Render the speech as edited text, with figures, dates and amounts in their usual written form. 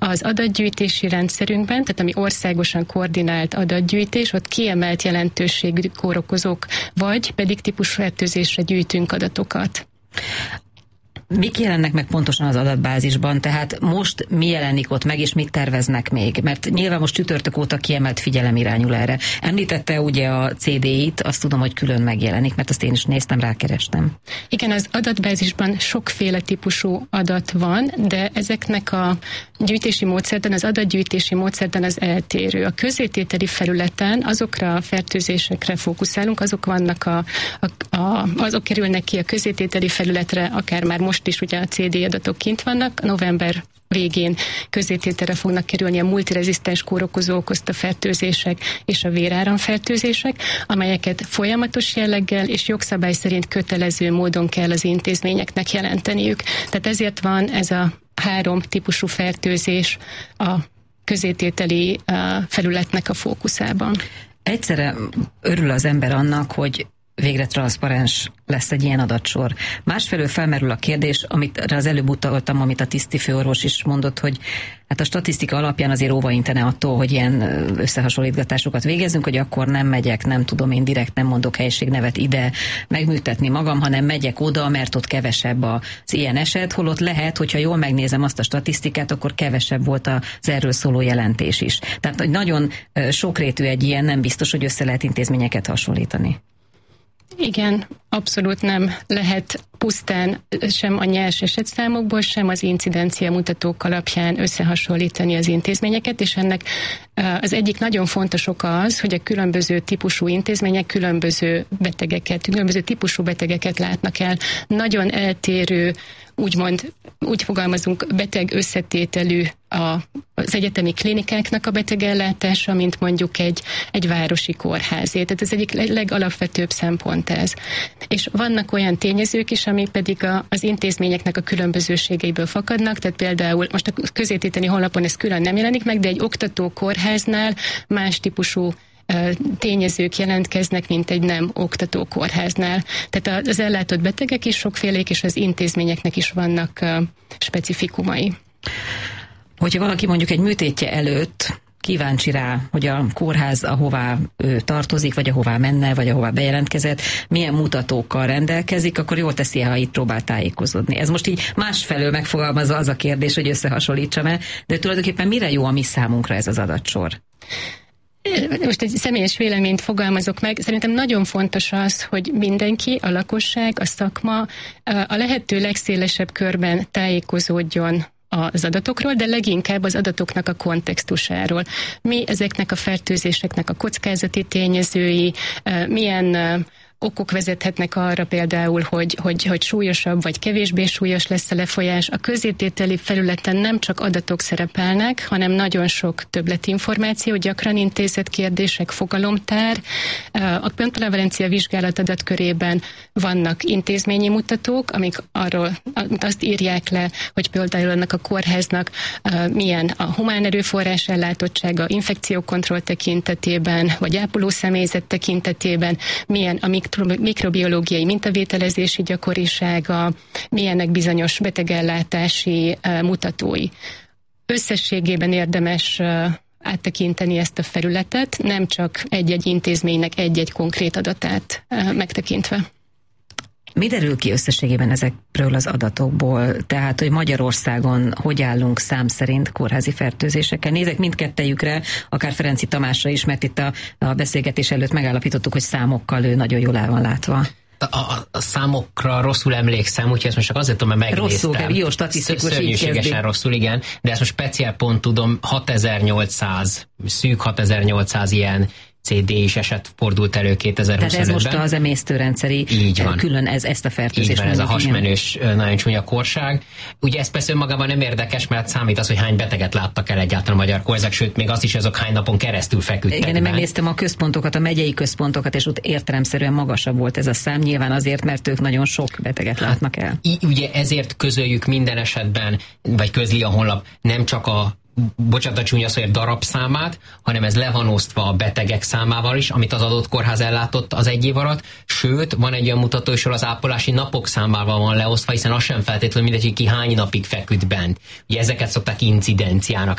az adatgyűjtési rendszerünkben, tehát ami országosan koordinált adatgyűjtés, ott kiemelt jelentőségű kórokozók, vagy pedig típusfertőzésre gyűjtünk adatokat. Mik jelennek meg pontosan az adatbázisban? Tehát most mi jelenik ott meg, és mit terveznek még? Mert nyilván most csütörtök óta kiemelt figyelem irányul erre. Említette ugye a CDI-t, azt tudom, hogy külön megjelenik, mert azt én is néztem, rákerestem. Igen, az adatbázisban sokféle típusú adat van, de ezeknek a gyűjtési módszertan, az adatgyűjtési módszertan az eltérő. A közétételi felületen azokra a fertőzésekre fókuszálunk, azok vannak azok kerülnek ki a közétételi felületre, akár már most is ugye a CD adatok kint vannak, november végén közétételre fognak kerülni a multirezisztens kórokozó okozta fertőzések és a véráramfertőzések, amelyeket folyamatos jelleggel és jogszabály szerint kötelező módon kell az intézményeknek jelenteniük. Tehát ezért van ez a 3 típusú fertőzés a közétételi felületnek a fókuszában. Egyszerre örül az ember annak, hogy végre transzparens lesz egy ilyen adatsor. Másfelől felmerül a kérdés, amit az előbb utaltam, amit a tisztifőorvos is mondott, hogy hát a statisztika alapján azért óvaintene attól, hogy ilyen összehasonlítgatásokat végezzünk, hogy akkor nem megyek, nem tudom, én direkt nem mondok helységnevet ide megműtetni magam, hanem megyek oda, mert ott kevesebb az ilyen eset, holott lehet, hogyha jól megnézem azt a statisztikát, akkor kevesebb volt az erről szóló jelentés is. Tehát, hogy nagyon sokrétű egy ilyen, nem biztos, hogy össze lehet intézményeket hasonlítani. Igen, abszolút nem lehet pusztán sem a nyers esetszámokból, sem az incidencia mutatók alapján összehasonlítani az intézményeket, és ennek az egyik nagyon fontos oka az, hogy a különböző típusú intézmények különböző típusú betegeket látnak el. Nagyon eltérő, úgy fogalmazunk, beteg összetételű az egyetemi klinikáknak a betegellátása, mint mondjuk egy városi kórházé. Tehát ez egyik legalapvetőbb szempont ez. És vannak olyan tényezők is, ami pedig az intézményeknek a különbözőségeiből fakadnak, tehát például most a közétételi honlapon ez külön nem jelenik meg, de egy oktató kórháznál más típusú tényezők jelentkeznek, mint egy nem oktató kórháznál. Tehát az ellátott betegek is sokfélék, és az intézményeknek is vannak specifikumai. Hogyha valaki mondjuk egy műtétje előtt kíváncsi rá, hogy a kórház, ahová ő tartozik, vagy ahová menne, vagy ahová bejelentkezett, milyen mutatókkal rendelkezik, akkor jól teszi, ha itt próbál tájékozódni. Ez most így másfelől megfogalmazva az a kérdés, hogy összehasonlítsam-e, de tulajdonképpen mire jó a mi számunkra ez az adatsor? Most egy személyes véleményt fogalmazok meg. Szerintem nagyon fontos az, hogy mindenki, a lakosság, a szakma a lehető legszélesebb körben tájékozódjon az adatokról, de leginkább az adatoknak a kontextusáról. Mi ezeknek a fertőzéseknek a kockázati tényezői, milyen okok vezethetnek arra például, hogy súlyosabb vagy kevésbé súlyos lesz a lefolyás. A közétételi felületen nem csak adatok szerepelnek, hanem nagyon sok többletinformáció, gyakran intézett kérdések, fogalomtár. A pöntvalencia vizsgálat adatkörében vannak intézményi mutatók, amik arról azt írják le, hogy például annak a kórháznak milyen a humán erőforrás ellátottsága, infekciókontroll tekintetében, vagy ápoló személyzet tekintetében, milyen a mikrobiológiai mintavételezési gyakorisága, milyenek bizonyos betegellátási mutatói. Összességében érdemes áttekinteni ezt a felületet, nem csak egy-egy intézménynek egy-egy konkrét adatát megtekintve. Mi derül ki összességében ezekről az adatokból? Tehát, hogy Magyarországon hogy állunk szám szerint kórházi fertőzésekkel? Nézek mindkettejükre, akár Ferenczy Tamásra is, mert itt a beszélgetés előtt megállapítottuk, hogy számokkal ő nagyon jól el van látva. A számokra rosszul emlékszem, úgyhogy ezt most csak azért tudom, mert megnéztem. Rosszul, jó statisztikus, szörnyűségesen rosszul, igen, de ezt most speciál pont tudom, 6800, szűk 6800 ilyen CD-s eset fordult elő 2025-ben. Tehát ez most az emésztőrendszeri, külön ezt a fertőzést. Így van, ez a hasmenős, nagyon csúnya korság. Ugye ez persze önmagában nem érdekes, mert számít az, hogy hány beteget láttak el egyáltalán a magyar kórházak, sőt, még azt is, azok hány napon keresztül feküdtek. Igen, én megnéztem a központokat, a megyei központokat, és ott értelemszerűen magasabb volt ez a szám, nyilván azért, mert ők nagyon sok beteget látnak el. Ugye ezért közöljük minden esetben, vagy közli a honlap nem csak a bocsánat a csúnya szóért darabszámát, hanem ez le van osztva a betegek számával is, amit az adott kórház ellátott az egy év alatt, sőt, van egy olyan mutató is, az ápolási napok számával van leosztva, hiszen az sem feltétlenül mindegy, hogy ki hány napig feküdt bent. Ugye ezeket szokták incidenciának